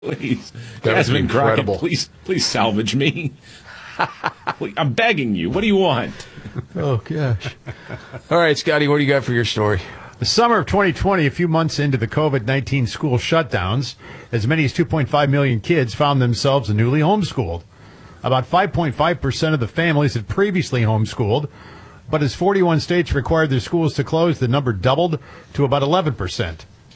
Please. That was incredible. Please salvage me. Please, I'm begging you. What do you want? Oh, gosh. All right, Scotty, what do you got for your story? The summer of 2020, a few months into the COVID-19 school shutdowns, as many as 2.5 million kids found themselves newly homeschooled. About 5.5% of the families had previously homeschooled, but as 41 states required their schools to close, the number doubled to about 11%.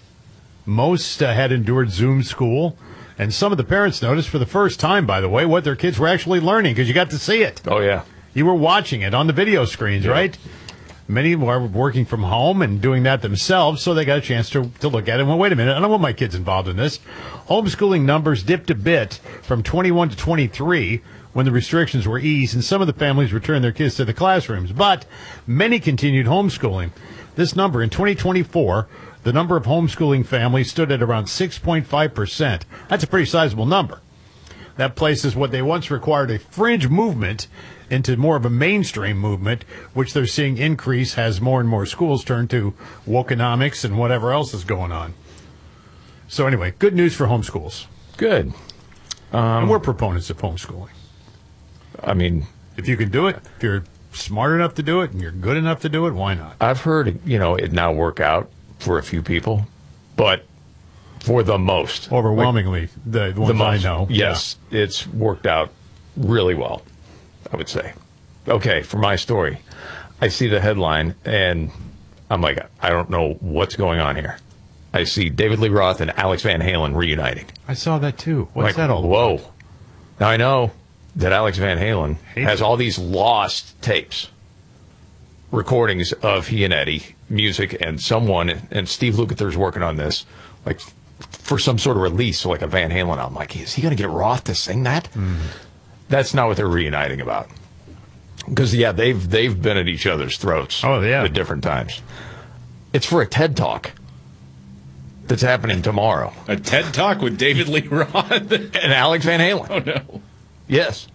Most had endured Zoom school, and some of the parents noticed for the first time, by the way, what their kids were actually learning, because you got to see it. Oh, yeah. You were watching it on the video screens, right? Many were working from home and doing that themselves, so they got a chance to look at it. Well, wait a minute, I don't want my kids involved in this. Homeschooling numbers dipped a bit from 21 to 23 when the restrictions were eased, and some of the families returned their kids to the classrooms. But many continued homeschooling. This number, in 2024, the number of homeschooling families stood at around 6.5%. That's a pretty sizable number. That places what they once required a fringe movement into more of a mainstream movement, which they're seeing increase as more and more schools turn to wokenomics and whatever else is going on. So anyway, good news for homeschools. Good. And we're proponents of homeschooling. I mean, if you can do it, if you're smart enough to do it and you're good enough to do it, why not? I've heard, it now work out for a few people, but for the most. Overwhelmingly, the ones I know. Yes, it's worked out really well, I would say. Okay, for my story, I see the headline, and I'm like, I don't know what's going on here. I see David Lee Roth and Alex Van Halen reuniting. I saw that, too. What's that all about? Whoa. Now, I know that Alex Van Halen has all these lost tapes, recordings of he and Eddie, music, and someone, and Steve Lukather's working on this, like, for some sort of release, like a Van Halen album. Like, is he going to get Roth to sing that? That's not what they're reuniting about. Because, they've been at each other's throats at different times. It's for a TED Talk that's happening tomorrow. A TED Talk with David Lee Roth and Alex Van Halen. Oh, no. Yes.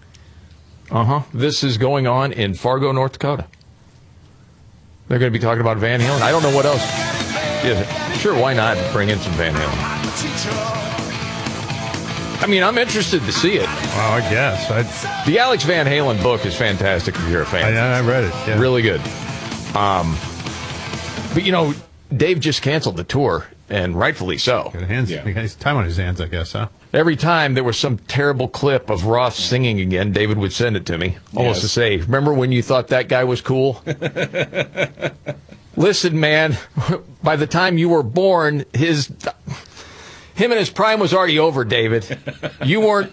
This is going on in Fargo, North Dakota. They're going to be talking about Van Halen. I don't know what else. Yeah, sure, why not bring in some Van Halen? I mean, I'm interested to see it. Well, I guess. The Alex Van Halen book is fantastic if you're a fan. I read it. Yeah. Really good. But, Dave just canceled the tour, and rightfully so. He has time on his hands, I guess, huh? Every time there was some terrible clip of Roth singing again, David would send it to me, almost to say, remember when you thought that guy was cool? Listen, man, by the time you were born, him and his prime was already over, David. You weren't,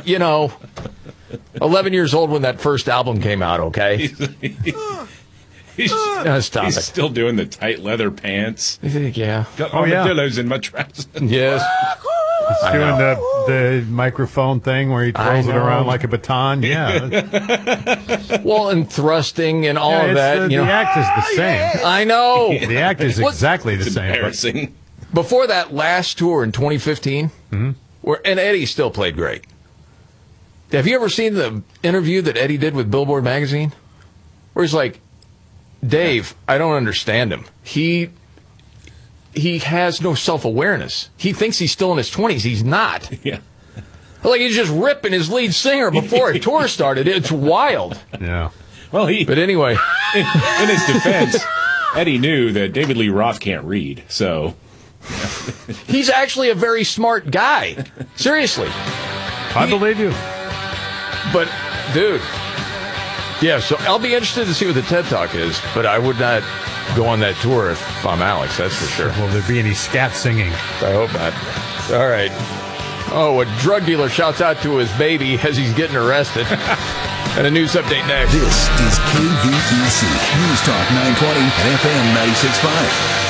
11 years old when that first album came out, okay? He's still doing the tight leather pants. Yeah. Got armadillos in my trousers. Yes. He's doing the microphone thing where he twirls it around like a baton. Yeah. Well, and thrusting and all of that. The act is the same. I know. The act is exactly the same. Embarrassing. Before that last tour in 2015, and Eddie still played great. Have you ever seen the interview that Eddie did with Billboard magazine? Where he's like, Dave, I don't understand him. He has no self-awareness. He thinks he's still in his 20s. He's not. Yeah. Like he's just ripping his lead singer before a tour started. It's wild. Yeah. Well, But anyway. In his defense, Eddie knew that David Lee Roth can't read, so. He's actually a very smart guy. Seriously. I believe you. But, dude. Yeah, so I'll be interested to see what the TED Talk is, but I would not go on that tour if I'm Alex, that's for sure. Will there be any scat singing? I hope not. All right. Oh, a drug dealer shouts out to his baby as he's getting arrested. And a news update next. This is KVEC News Talk 920 and FM 96.5.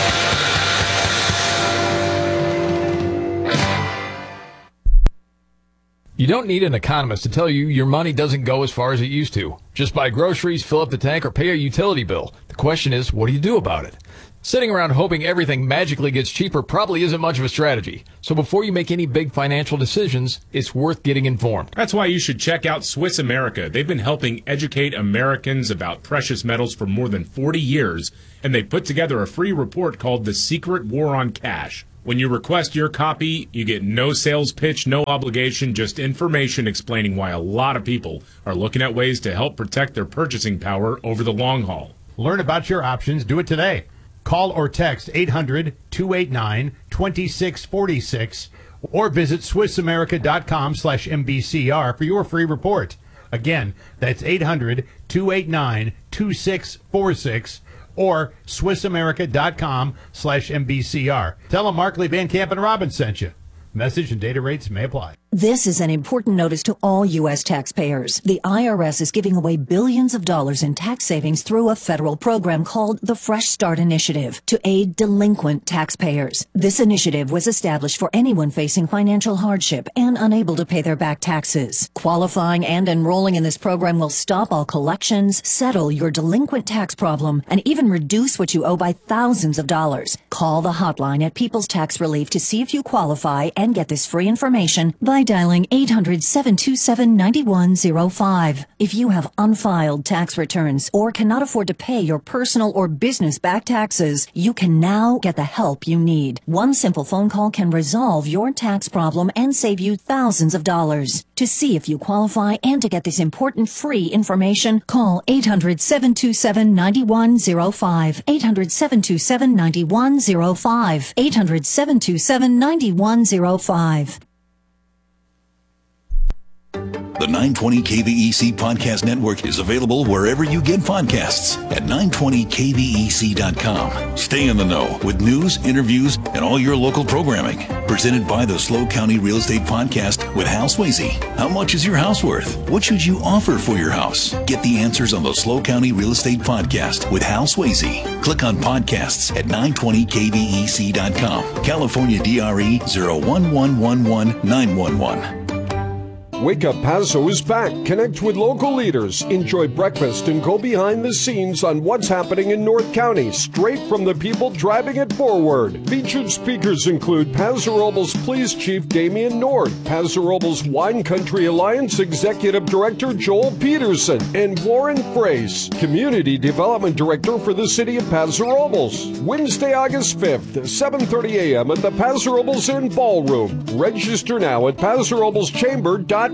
You don't need an economist to tell you your money doesn't go as far as it used to. Just buy groceries, fill up the tank, or pay a utility bill. The question is, what do you do about it? Sitting around hoping everything magically gets cheaper probably isn't much of a strategy. So before you make any big financial decisions, it's worth getting informed. That's why you should check out Swiss America. They've been helping educate Americans about precious metals for more than 40 years, and they put together a free report called The Secret War on Cash. When you request your copy, you get no sales pitch, no obligation, just information explaining why a lot of people are looking at ways to help protect their purchasing power over the long haul. Learn about your options. Do it today. Call or text 800-289-2646 or visit SwissAmerica.com/MBCR for your free report. Again, that's 800-289-2646 or SwissAmerica.com/MBCR. Tell them Markley, Van Camp, and Robbins sent you. Message and data rates may apply. This is an important notice to all U.S. taxpayers. The IRS is giving away billions of dollars in tax savings through a federal program called the Fresh Start Initiative to aid delinquent taxpayers. This initiative was established for anyone facing financial hardship and unable to pay their back taxes. Qualifying and enrolling in this program will stop all collections, settle your delinquent tax problem, and even reduce what you owe by thousands of dollars. Call the hotline at People's Tax Relief to see if you qualify and get this free information by dialing 800-727-9105. If you have unfiled tax returns or cannot afford to pay your personal or business back taxes, you can now get the help you need. One simple phone call can resolve your tax problem and save you thousands of dollars. To see if you qualify and to get this important free information, call 800-727-9105. 800-727-9105. 800-727-9105. The 920 KVEC Podcast Network is available wherever you get podcasts at 920kvec.com. Stay in the know with news, interviews, and all your local programming. Presented by the SLO County Real Estate Podcast with Hal Swayze. How much is your house worth? What should you offer for your house? Get the answers on the SLO County Real Estate Podcast with Hal Swayze. Click on podcasts at 920kvec.com. California DRE 01111-911. Wake Up Paso is back. Connect with local leaders, enjoy breakfast, and go behind the scenes on what's happening in North County, straight from the people driving it forward. Featured speakers include Paso Robles Police Chief Damian Nord, Paso Robles Wine Country Alliance Executive Director Joel Peterson, and Warren Frace, Community Development Director for the City of Paso Robles. Wednesday, August 5th, 7:30 a.m. at the Paso Robles Inn Ballroom. Register now at PasoRoblesChamber.com.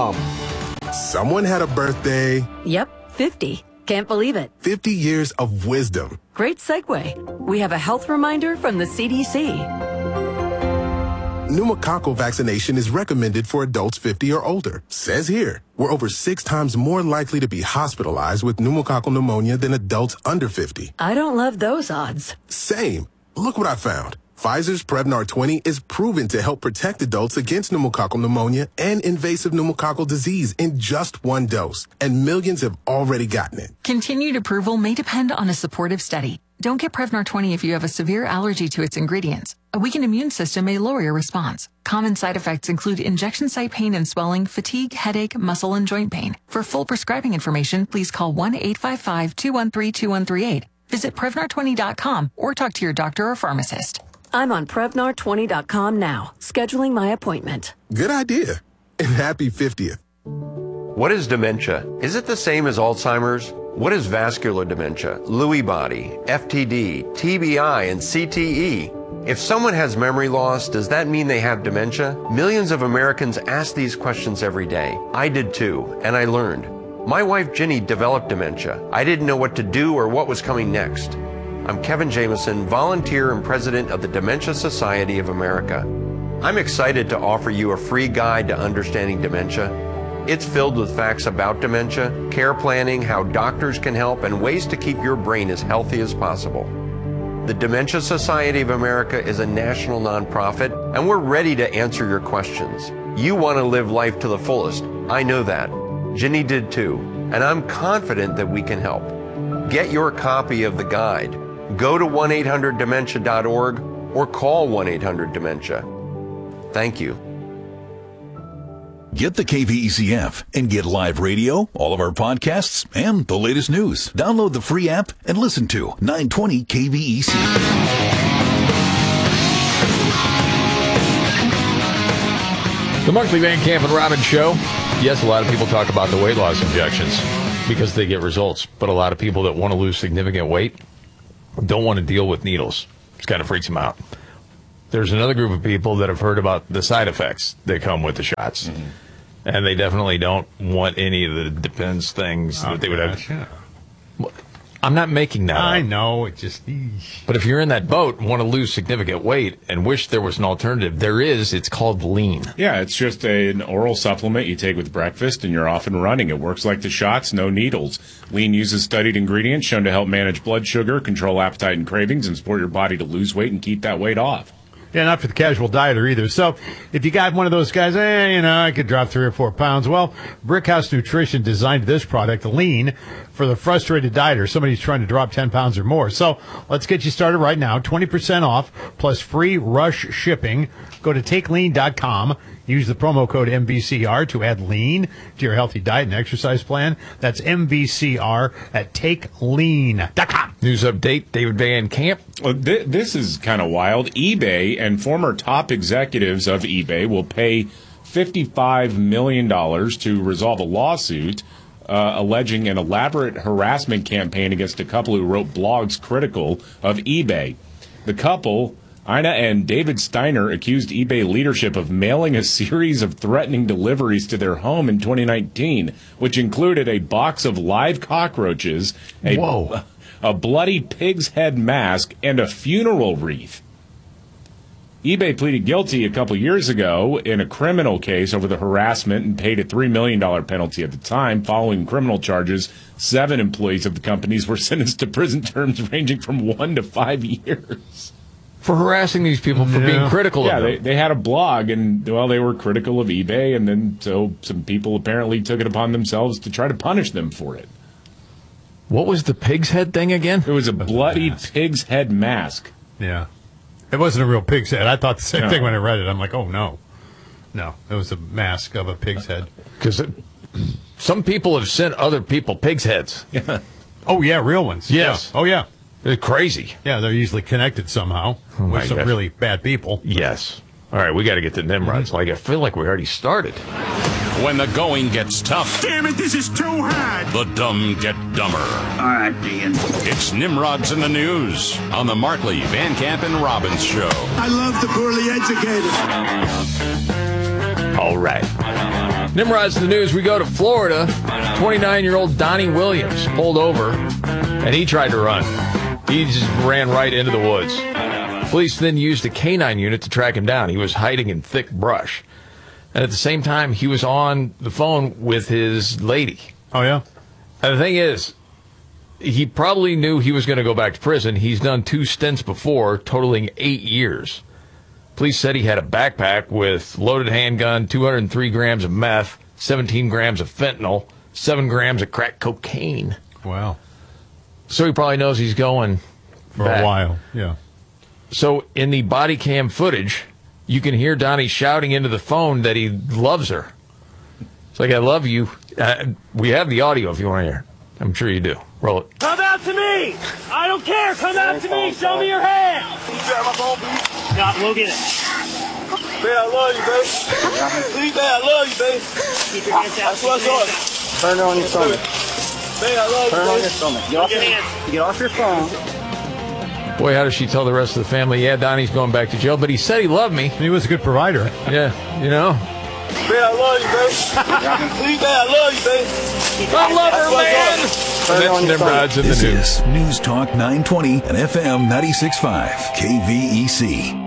Someone had a birthday. Yep, 50. Can't believe it. 50 years of wisdom. Great segue. We have a health reminder from the CDC. Pneumococcal vaccination is recommended for adults 50 or older. Says here, we're over 6 times more likely to be hospitalized with pneumococcal pneumonia than adults under 50. I don't love those odds. Same. Look what I found. Pfizer's Prevnar 20 is proven to help protect adults against pneumococcal pneumonia and invasive pneumococcal disease in just 1 dose, and millions have already gotten it. Continued approval may depend on a supportive study. Don't get Prevnar 20 if you have a severe allergy to its ingredients. A weakened immune system may lower your response. Common side effects include injection site pain and swelling, fatigue, headache, muscle, and joint pain. For full prescribing information, please call 1-855-213-2138. Visit Prevnar20.com or talk to your doctor or pharmacist. I'm on Prevnar20.com now, scheduling my appointment. Good idea. And happy 50th. What is dementia? Is it the same as Alzheimer's? What is vascular dementia, Lewy body, FTD, TBI, and CTE? If someone has memory loss, does that mean they have dementia? Millions of Americans ask these questions every day. I did too, and I learned. My wife Ginny developed dementia. I didn't know what to do or what was coming next. I'm Kevin Jameson, volunteer and president of the Dementia Society of America. I'm excited to offer you a free guide to understanding dementia. It's filled with facts about dementia, care planning, how doctors can help, and ways to keep your brain as healthy as possible. The Dementia Society of America is a national nonprofit, and we're ready to answer your questions. You want to live life to the fullest. I know that. Ginny did too, and I'm confident that we can help. Get your copy of the guide. Go to 1-800-DEMENTIA.org or call 1-800-DEMENTIA. Thank you. Get the KVEC app and get live radio, all of our podcasts, and the latest news. Download the free app and listen to 920 KVEC. The Markley, Van Camp, and Robbins Show. Yes, a lot of people talk about the weight loss injections because they get results, but a lot of people that want to lose significant weight don't want to deal with needles. It kind of freaks them out. There's another group of people that have heard about the side effects that come with the shots. Mm-hmm. And they definitely don't want any of the Depends things that they would have. Yeah. I'm not making that I up. know. It just... But if you're in that boat and want to lose significant weight and wish there was an alternative, there is. It's called Lean. Yeah, it's just an oral supplement you take with breakfast, and you're off and running. It works like the shots, no needles. Lean uses studied ingredients shown to help manage blood sugar, control appetite and cravings, and support your body to lose weight and keep that weight off. Yeah, not for the casual dieter either. So if you got one of those guys, I could drop 3 or 4 pounds. Well, Brickhouse Nutrition designed this product, Lean, for the frustrated dieter, somebody who's trying to drop 10 pounds or more. So let's get you started right now. 20% off plus free rush shipping. Go to takelean.com. Use the promo code MVCR to add lean to your healthy diet and exercise plan. That's MVCR at takelean.com. News update, David Van Camp. Well, this is kind of wild. eBay and former top executives of eBay will pay $55 million to resolve a lawsuit alleging an elaborate harassment campaign against a couple who wrote blogs critical of eBay. The couple, Ina and David Steiner, accused eBay leadership of mailing a series of threatening deliveries to their home in 2019, which included a box of live cockroaches, a bloody pig's head mask, and a funeral wreath. eBay pleaded guilty a couple years ago in a criminal case over the harassment and paid a $3 million penalty at the time. Following criminal charges, 7 employees of the companies were sentenced to prison terms ranging from 1 to 5 years. For harassing these people, for being critical of them. Yeah, they had a blog, and, they were critical of eBay, and then so some people apparently took it upon themselves to try to punish them for it. What was the pig's head thing again? It was a bloody pig's head mask. Yeah. It wasn't a real pig's head. I thought the same thing when I read it. I'm like, oh, no. No, it was a mask of a pig's head. Because some people have sent other people pig's heads. Yeah. Oh, yeah, real ones. Yes. Yeah. Oh, yeah. They're crazy. Yeah, they're usually connected somehow with some really bad people. Yes. All right, we got to get to Nimrods. Like, I feel like we already started. When the going gets tough. Damn it, this is too hard. The dumb get dumber. All right, Dean. It's Nimrods in the News on the Markley, Van Camp, and Robbins Show. I love the poorly educated. All right. Nimrods in the News. We go to Florida. 29-year-old Donnie Williams pulled over, and he tried to run. He just ran right into the woods. Police then used a canine unit to track him down. He was hiding in thick brush. And at the same time, he was on the phone with his lady. Oh, yeah? And the thing is, he probably knew he was going to go back to prison. He's done 2 stints before, totaling 8 years. Police said he had a backpack with loaded handgun, 203 grams of meth, 17 grams of fentanyl, 7 grams of crack cocaine. Wow. So he probably knows he's going for back. a while. Yeah. So in the body cam footage, you can hear Donnie shouting into the phone that he loves her. It's like, I love you. We have the audio if you want to hear. I'm sure you do. Roll it. Come out to me! I don't care! Come out to me! Show me your hand! Can you grab my phone, please? No, we'll get it. Man, I love you, baby. Please, man, I love you, baby. Keep your hands out. That's what's on. Turn it on your stomach. Man, I love you, Turn it on your baby. stomach. Get off your phone. Boy, how does she tell the rest of the family, yeah, Donnie's going back to jail, but he said he loved me. He was a good provider. Yeah, you know. Man, I love you, baby. Please, man, I love you, baby. I love her, man. That's Nimrods in the News. News. Is News Talk 920 and FM 96.5 KVEC.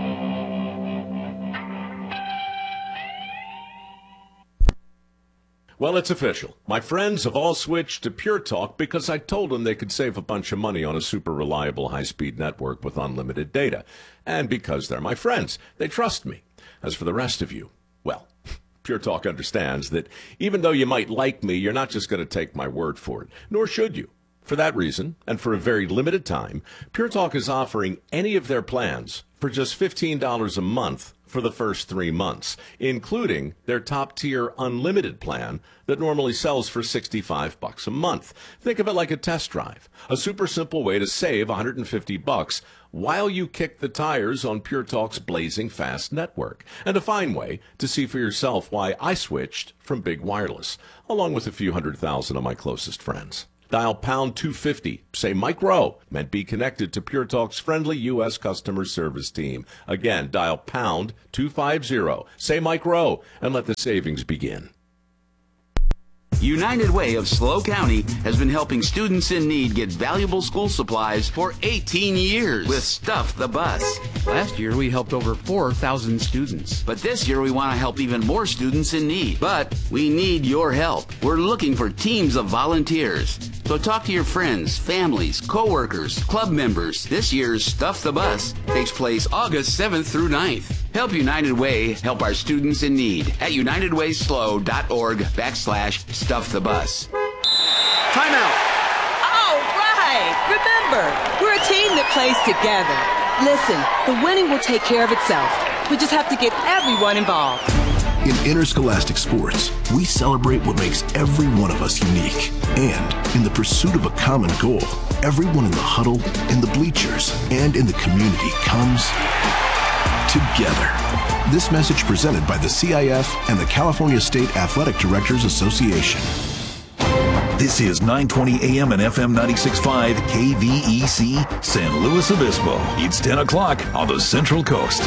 Well, it's official. My friends have all switched to Pure Talk because I told them they could save a bunch of money on a super reliable high-speed network with unlimited data. And because they're my friends, they trust me. As for the rest of you, well, Pure Talk understands that even though you might like me, you're not just going to take my word for it, nor should you. For that reason, and for a very limited time, Pure Talk is offering any of their plans for just $15 a month for the first 3 months, including their top-tier unlimited plan that normally sells for $65 a month. Think of it like a test drive, a super simple way to save $150 while you kick the tires on Pure Talk's blazing fast network, and a fine way to see for yourself why I switched from big wireless, along with a few 100,000 of my closest friends. Dial pound 250. Say Mike Rowe, and be connected to Pure Talk's friendly U.S. customer service team. Again, dial pound 250. Say Mike Rowe, and let the savings begin. United Way of SLO County has been helping students in need get valuable school supplies for 18 years with Stuff the Bus. Last year, we helped over 4,000 students. But this year, we want to help even more students in need. But we need your help. We're looking for teams of volunteers. So talk to your friends, families, co-workers, club members. This year's Stuff the Bus takes place August 7th through 9th. Help United Way help our students in need at unitedwayslo.org/stuffthebus. Timeout. All right. Remember, we're a team that plays together. Listen, the winning will take care of itself. We just have to get everyone involved. In interscholastic sports, we celebrate what makes every one of us unique. And in the pursuit of a common goal, everyone in the huddle, in the bleachers, and in the community comes together. This message presented by the CIF and the California State Athletic Directors Association. This is 920 AM and FM 96.5 KVEC San Luis Obispo. It's 10 o'clock on the Central Coast.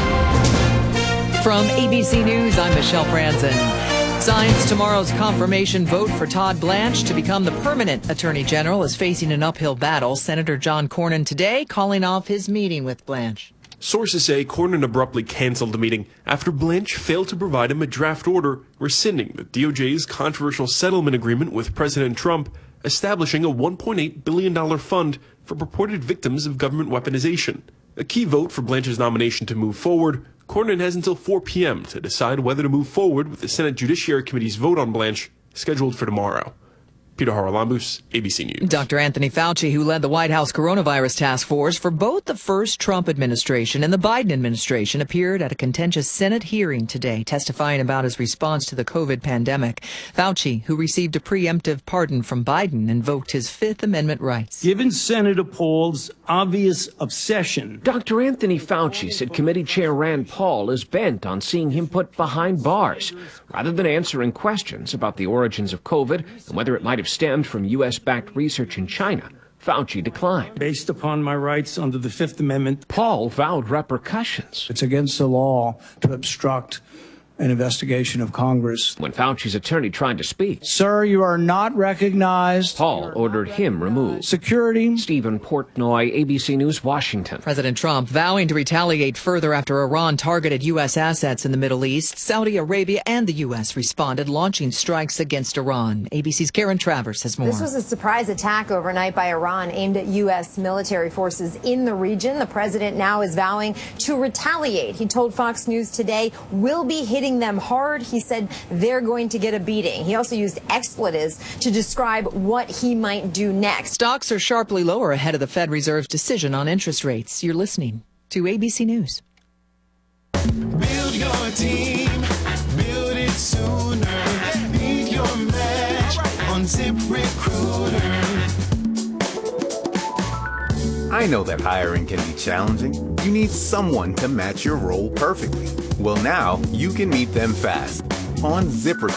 From ABC News, I'm Michelle Franzen. Signs tomorrow's confirmation vote for Todd Blanche to become the permanent Attorney General is facing an uphill battle. Senator John Cornyn today calling off his meeting with Blanche. Sources say Cornyn abruptly canceled the meeting after Blanche failed to provide him a draft order rescinding the DOJ's controversial settlement agreement with President Trump, establishing a $1.8 billion fund for purported victims of government weaponization. A key vote for Blanche's nomination to move forward. Cornyn has until 4 p.m. to decide whether to move forward with the Senate Judiciary Committee's vote on Blanche, scheduled for tomorrow. Peter Haralambous, ABC News. Dr. Anthony Fauci, who led the White House coronavirus task force for both the first Trump administration and the Biden administration, appeared at a contentious Senate hearing today, testifying about his response to the COVID pandemic. Fauci, who received a preemptive pardon from Biden, invoked his Fifth Amendment rights. Given Senator Paul's obvious obsession, Dr. Anthony Fauci said Committee Chair Rand Paul is bent on seeing him put behind bars, rather than answering questions about the origins of COVID and whether it might have stemmed from U.S.-backed research in China. Fauci declined. Based upon my rights under the Fifth Amendment, Paul vowed repercussions. It's against the law to obstruct an investigation of Congress. When Fauci's attorney tried to speak, "Sir, you are not recognized." Paul ordered him removed. Security. Stephen Portnoy, ABC News, Washington. President Trump vowing to retaliate further after Iran targeted U.S. assets in the Middle East. Saudi Arabia and the U.S. responded, launching strikes against Iran. ABC's Karen Travers has more. This was a surprise attack overnight by Iran aimed at U.S. military forces in the region. The president now is vowing to retaliate. He told Fox News today, "We'll be hitting them hard." He said they're going to get a beating. He also used expletives to describe what he might do next. Stocks are sharply lower ahead of the Fed Reserve's decision on interest rates. You're listening to ABC News. Build your team, build it sooner. Beat your match on ZipRecruiter. I know that hiring can be challenging. You need someone to match your role perfectly. Well, now you can meet them fast on ZipRecruiter.